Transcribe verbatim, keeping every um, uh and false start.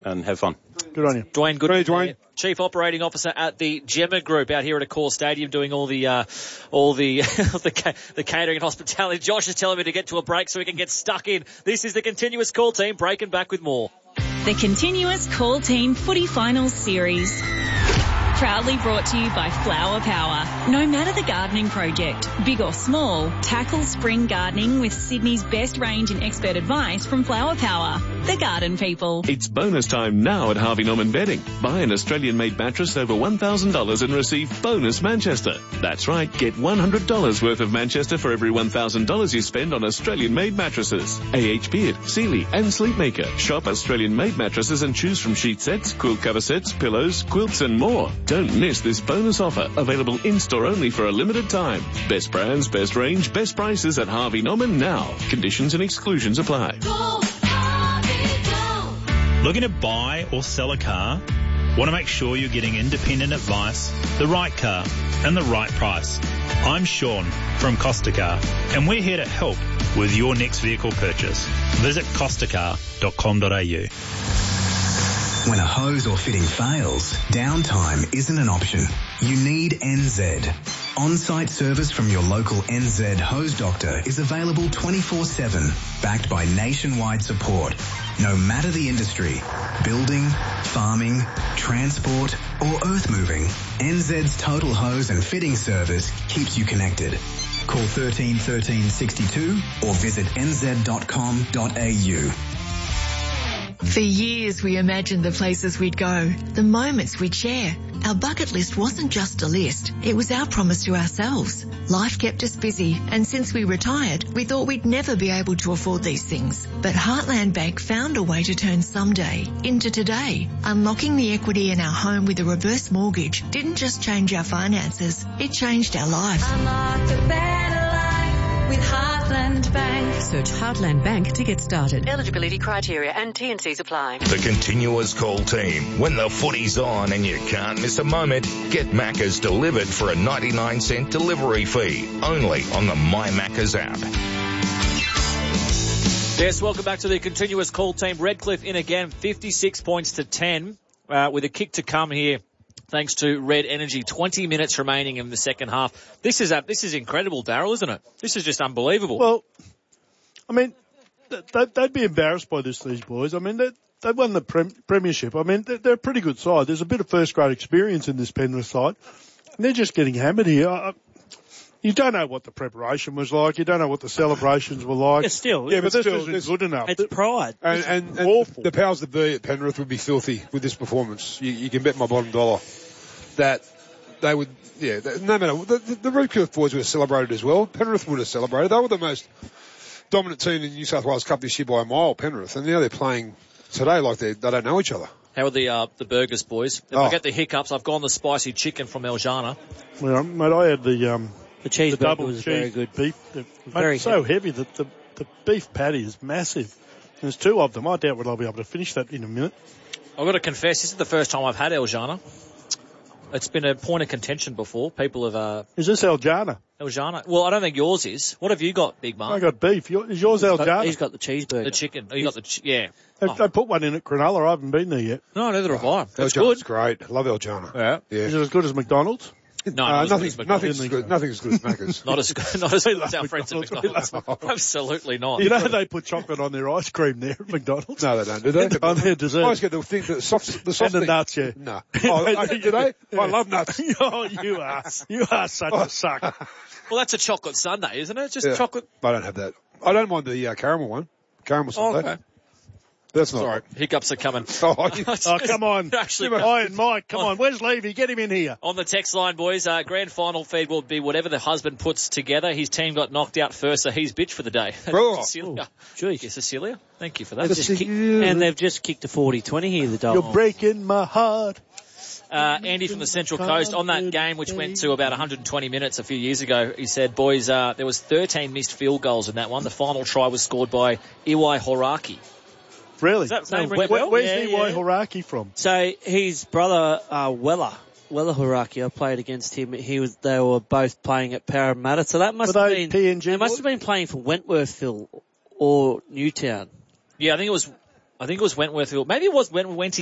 and have fun. Good on you. Dwayne Good, Hey, Dwayne. Chief Operating Officer at the Gemma Group out here at Accor Stadium doing all the, uh, all the, the, ca- the catering and hospitality. Josh is telling me to get to a break so we can get stuck in. This is the Continuous Call Team, breaking back with more. The Continuous Call Team Footy Finals Series. Proudly brought to you by Flower Power. No matter the gardening project, big or small, tackle spring gardening with Sydney's best range and expert advice from Flower Power. The garden people. It's bonus time now at Harvey Norman Bedding. Buy an Australian-made mattress over one thousand dollars and receive bonus Manchester. That's right, get one hundred dollars worth of Manchester for every one thousand dollars you spend on Australian-made mattresses. A H Beard, Sealy and Sleepmaker. Shop Australian-made mattresses and choose from sheet sets, quilt cover sets, pillows, quilts and more. Don't miss this bonus offer, available in-store only for a limited time. Best brands, best range, best prices at Harvey Norman now. Conditions and exclusions apply. Looking to buy or sell a car? Want to make sure you're getting independent advice, the right car, and the right price? I'm Sean from Costa Car, and we're here to help with your next vehicle purchase. Visit costa car dot com dot a u. When a hose or fitting fails, downtime isn't an option. You need N Z. On-site service from your local N Z hose doctor is available twenty-four seven, backed by nationwide support. No matter the industry, building, farming, transport, or earth moving, N Z's total hose and fitting service keeps you connected. Call thirteen thirteen sixty-two or visit n z dot com dot a u. For years we imagined the places we'd go, the moments we'd share. Our bucket list wasn't just a list, it was our promise to ourselves. Life kept us busy, and since we retired, we thought we'd never be able to afford these things. But Heartland Bank found a way to turn someday into today. Unlocking the equity in our home with a reverse mortgage didn't just change our finances, it changed our life. Unlock a better life with Heartland Bank. Search Heartland Bank to get started. Eligibility criteria and T and Cs apply. The Continuous Call Team. When the footy's on and you can't miss a moment, get Macca's delivered for a ninety-nine cent delivery fee. Only on the My Macca's app. Yes, welcome back to the Continuous Call Team. Redcliffe in again, fifty-six points to ten, uh, with a kick to come here. Thanks to Red Energy. twenty minutes remaining in the second half. This is, uh, this is incredible, Darryl, isn't it? This is just unbelievable. Well, I mean, they'd, they'd be embarrassed by this, these boys. I mean, they, they won the prem, premiership. I mean, they're, they're a pretty good side. There's a bit of first-grade experience in this Penrith side. And they're just getting hammered here. I, you don't know what the preparation was like. You don't know what the celebrations were like. It's still, yeah, but this still, isn't good enough. It's pride. And, and, and awful. The powers that be at Penrith would be filthy with this performance. You, you can bet my bottom dollar that they would, yeah, no matter, the, the, the Redcliffe boys would have celebrated as well. Penrith would have celebrated. They were the most dominant team in the New South Wales Cup this year by a mile, Penrith, and now they're playing today like they they don't know each other. How are the uh, the burgers, boys? If oh. I get the hiccups, I've gone the spicy chicken from Eljana. Well, mate, I had the um the cheeseburger the double was cheese very good. Beef, the, mate, very it's so heavy that the the beef patty is massive. There's two of them. I doubt I'll be able to finish that in a minute. I've got to confess, this is the first time I've had Eljana. It's been a point of contention before. People have, uh... Is this Eljana? Eljana. Well, I don't think yours is. What have you got, Big Mark? I got beef. Your, is yours he's Eljana? Got, he's got the cheeseburger. The chicken. Oh, you got the, ch- yeah. They, oh. they put one in at Cronulla. I haven't been there yet. No, neither have I. That's Eljana's good. great. Love Eljana. Yeah. yeah. Is it as good as McDonald's? No, uh, not nothing's, as nothing's, as good, nothing's as good as Macca's. not as good, not as good as our friends at McDonald's. Absolutely not. You know they put chocolate on their ice cream there at McDonald's? No, they don't, do they? On their dessert. I always get the thing, the soft, the soft and the thing. nuts, yeah. No. Oh, I, do they? I love nuts. Oh, you are, you are such a suck. Well, that's a chocolate sundae, isn't it? Just yeah. chocolate. I don't have that. I don't mind the uh, caramel one. Caramel sundae. Oh, okay. That's not Sorry, right. hiccups are coming. Oh, oh come on. Actually, Iron Mike, come on. Where's Levy? Get him in here. On the text line, boys, uh, grand final feed will be whatever the husband puts together. His team got knocked out first, so he's bitch for the day. Oh, Cecilia. Geez. Yeah, Cecilia, thank you for that. They've just kick, and they've just kicked a forty twenty here, the Dolphins. You're breaking my heart. Uh, Andy from the Central Coast, on that game which went to about one hundred twenty minutes a few years ago, he said, boys, uh, there was thirteen missed field goals in that one. The final try was scored by Iwai Horaki. Really? Does that name no, ring a bell? Where's yeah, Iwai yeah. Horaki from? So his brother, uh, Weller, Weller Horaki, I played against him. He was, they were both playing at Parramatta. So that must were have they been, P N G they must have been playing for Wentworthville or Newtown. Yeah, I think it was, I think it was Wentworth. Maybe it was Wentworth.